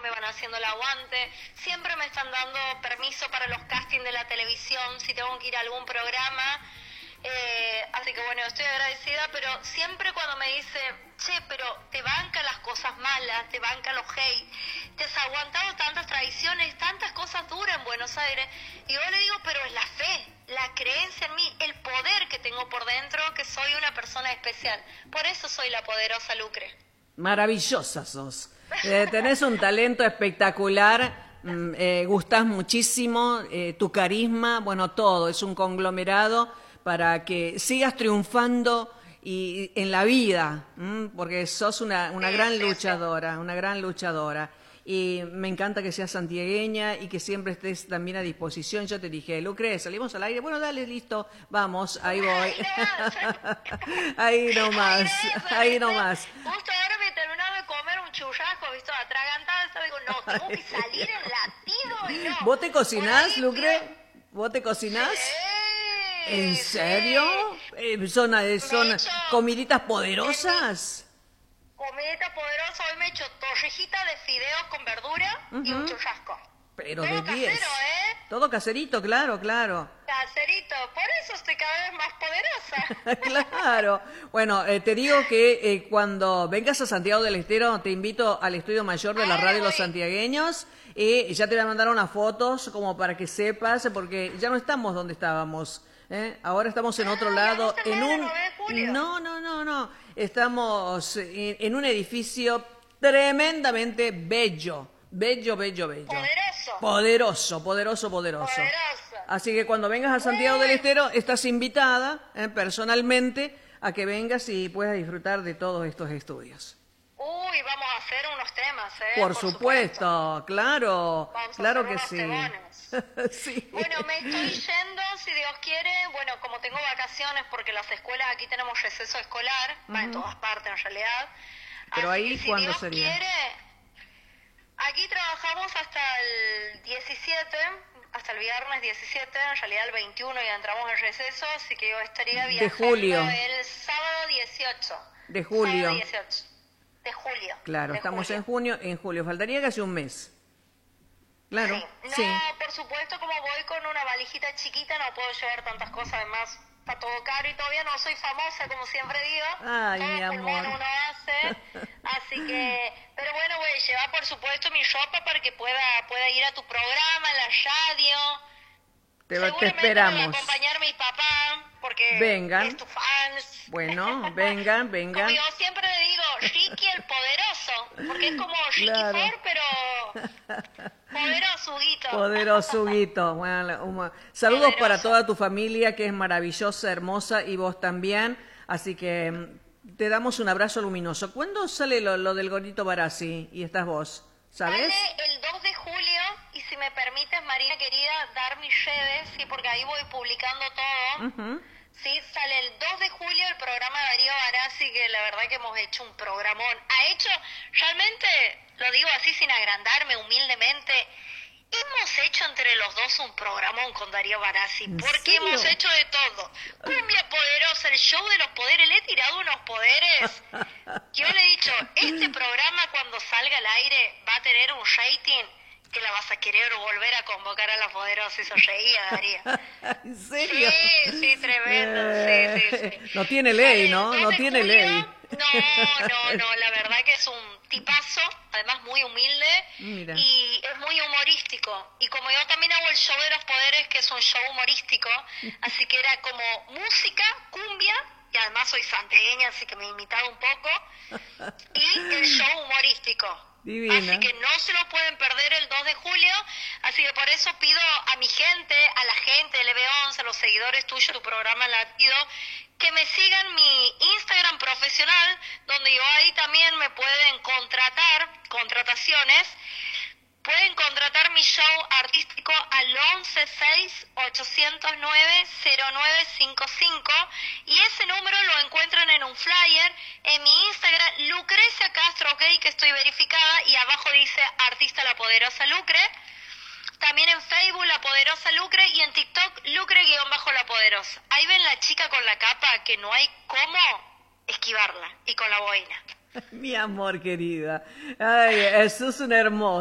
me van haciendo el aguante, siempre me están dando permiso para los castings de la televisión, si tengo que ir a algún programa. Así que bueno, estoy agradecida, pero siempre cuando me dice, che, pero te banca las cosas malas, te banca los hate, te has aguantado tantas traiciones, tantas cosas duras en Buenos Aires, y yo le digo, pero es la fe, la creencia en mí, el poder que tengo por dentro, que soy una persona especial, por eso soy la poderosa Lucre. Maravillosa sos. Tenés un talento espectacular, gustás muchísimo, tu carisma, bueno, todo, es un conglomerado para que sigas triunfando y en la vida, porque sos una gran luchadora, una gran luchadora. Y me encanta que seas santiagueña y que siempre estés también a disposición. Yo te dije, Lucre, salimos al aire. Bueno, dale, listo, vamos, ahí voy. Ahí nomás, ahí nomás. Justo ahora me terminaba de comer un churrasco, ¿viste? Atragantada, digo, no, tengo que salir en latido y no. ¿Vos te cocinás, Lucre? ¿Vos te cocinás? Sí. ¿En serio? ¿Son comiditas poderosas? Comidita poderosa, hoy me he hecho torrejita de fideos con verdura y un churrasco. Pero todo de 10. casero, ¿eh? Todo caserito, claro, claro. Caserito, por eso estoy cada vez más poderosa. Claro. Bueno, te digo que cuando vengas a Santiago del Estero, te invito al Estudio Mayor de la Radio de los Santiagueños y ya te voy a mandar unas fotos como para que sepas, porque ya no estamos donde estábamos. Ahora estamos en otro lado, en un... No. Estamos en un edificio tremendamente bello. Bello. Poderoso. Así que cuando vengas a Santiago del Estero, estás invitada personalmente a que vengas y puedas disfrutar de todos estos estudios. Uy, vamos a hacer unos temas, Por supuesto, claro, vamos claro a que hacer unos temones. Sí. Bueno, me estoy yendo, si Dios quiere, bueno, como tengo vacaciones, porque las escuelas aquí tenemos receso escolar, va en todas partes en realidad. Pero así ahí, que, si ¿cuándo Dios sería? quiere, aquí trabajamos hasta el 17, hasta el viernes 17, en realidad el 21 ya entramos en receso, así que yo estaría viajando julio. el sábado 18. De julio. Sábado 18. De julio. Claro, de estamos julio. en julio, faltaría casi un mes. Claro, sí. No, por supuesto, como voy con una valijita chiquita, no puedo llevar tantas cosas, además está todo caro y todavía no soy famosa, como siempre digo. Ay, todo mi amor. pulmón uno hace, así que... Pero bueno, voy a llevar, por supuesto, mi ropa para que pueda ir a tu programa, a la radio. Te Seguramente esperamos. me va a acompañar mi papá, porque Vengan. es tu fans. Bueno, vengan. Como yo siempre le digo, Ricky el poderoso, porque es como Ricky Claro. Ford, pero poderoso, Huguito. Poderoso Huguito. Bueno, saludos Poderoso. para toda tu familia, que es maravillosa, hermosa, y vos también. Así que te damos un abrazo luminoso. ¿Cuándo sale lo del Gordito Barassi y estás vos? ¿Sabes? Sale el 2 de julio, y si me permites, María querida, dar mis redes, sí, porque ahí voy publicando todo. Sí, sale el 2 de julio el programa de Darío Barassi, que la verdad que hemos hecho un programón. Ha hecho, realmente, lo digo así sin agrandarme, humildemente, hemos hecho entre los dos un programón con Darío Barassi, porque serio? hemos hecho de todo. Cumbia poderosa, el show de los poderes, le he tirado unos poderes. Yo le he dicho, este programa cuando salga al aire va a tener un rating que la vas a querer volver a convocar a la poderosa, y se reía, Darío. ¿En serio? Sí, tremendo, sí. No tiene ley, ¿no? El 2 No de tiene julio, ley. No, la verdad que es un tipazo, además muy humilde. Mira. Y es muy humorístico. Y como yo también hago el show de los poderes, que es un show humorístico, así que era como música, cumbia, y además soy santiagueña, así que me imitaba un poco, y el show humorístico. Divina. Así que no se lo pueden perder el 2 de julio, así que por eso pido a mi gente, a la gente del EB11, a los seguidores tuyos, tu programa latido, que me sigan mi Instagram profesional, donde yo ahí también me pueden contrataciones. Pueden contratar mi show artístico al 116-809-0955, y ese número lo encuentran en un flyer en mi Instagram, Lucrecia Castro OK, que estoy verificada, y abajo dice Artista La Poderosa Lucre. También en Facebook La Poderosa Lucre, y en TikTok Lucre-La Poderosa. Ahí ven la chica con la capa que no hay cómo esquivarla, y con la boina. Mi amor querida. Ay, eso es un hermoso.